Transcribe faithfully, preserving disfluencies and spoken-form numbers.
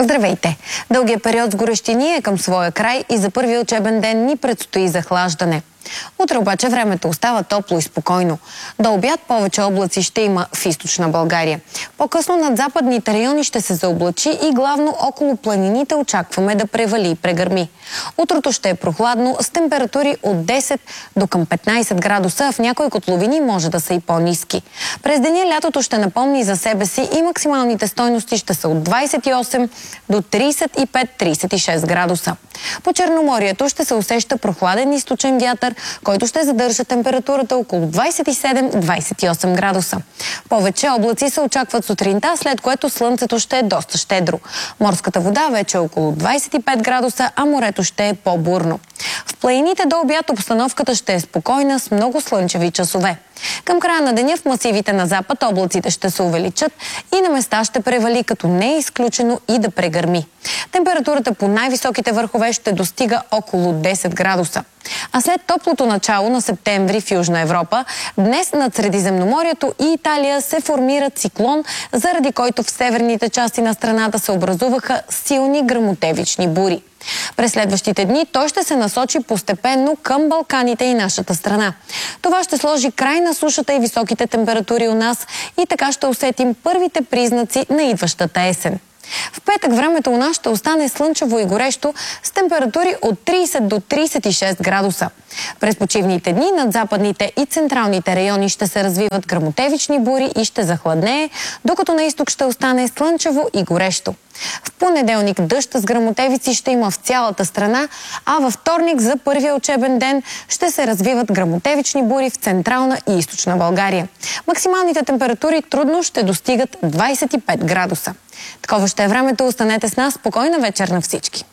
Здравейте! Дългият период с горещини е към своя край и за първия учебен ден ни предстои захлаждане. Утре обаче времето остава топло и спокойно. До обяд повече облаци ще има в източна България. По-късно над западните райони ще се заоблачи и главно около планините очакваме да превали и прегърми. Утрото ще е прохладно с температури от десет до към петнайсет градуса, а в някои котловини може да са и по-ниски. През деня лятото ще напомни за себе си и максималните стойности ще са от двайсет и осем до трийсет и пет до трийсет и шест градуса. По Черноморието ще се усеща прохладен източен вятър, който ще задържа температурата около двайсет и седем до двайсет и осем градуса. Повече облаци се очакват сутринта, след което слънцето ще е доста щедро. Морската вода вече е около двайсет и пет градуса, а морето ще е по-бурно. В планините до обяд обстановката ще е спокойна с много слънчеви часове. Към края на деня в масивите на запад облаците ще се увеличат и на места ще превали, като не е изключено и да прегърми. Температурата по най-високите върхове ще достига около десет градуса. А след топлото начало на септември в Южна Европа, днес над Средиземноморието и Италия се формира циклон, заради който в северните части на страната се образуваха силни гръмотевични бури. През следващите дни той ще се насочи постепенно към Балканите и нашата страна. Това ще сложи край на сушата и високите температури у нас и така ще усетим първите признаци на идващата есен. В петък времето у нас ще остане слънчево и горещо с температури от трийсет до трийсет и шест градуса. През почивните дни над западните и централните райони ще се развиват гръмотевични бури и ще захладнее, докато на изток ще остане слънчево и горещо. В понеделник дъжд с гръмотевици ще има в цялата страна, а във вторник за първия учебен ден ще се развиват гръмотевични бури в централна и източна България. Максималните температури трудно ще достигат двайсет и пет градуса. Такова ще е времето, останете с нас, спокойна вечер на всички!